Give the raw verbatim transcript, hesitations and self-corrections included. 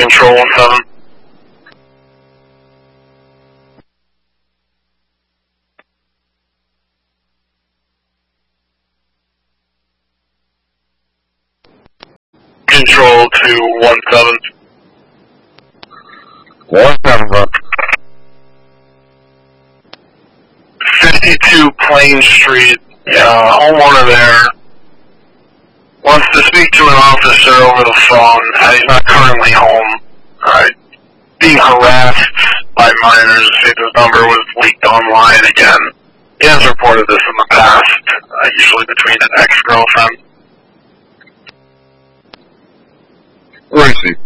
Control one seven. Control to one seven. one seven, bro. fifty-two Plain Street, uh, homeowner there wants to speak to an officer over the phone. Uh, he's not currently home. Uh, being harassed by minors. His number was leaked online again. He has reported this in the past, uh, usually between an ex-girlfriend. Where is he?